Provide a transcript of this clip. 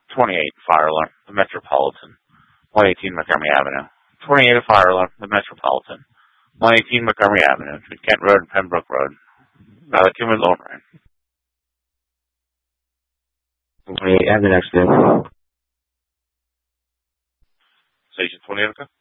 28 fire alarm, the Metropolitan, 118 Montgomery Avenue. 28 fire alarm, the Metropolitan, 118 Montgomery Avenue, between Kent Road and Pembroke Road. About a 2-minute loan rain. 28 and the next name. Station 28, okay?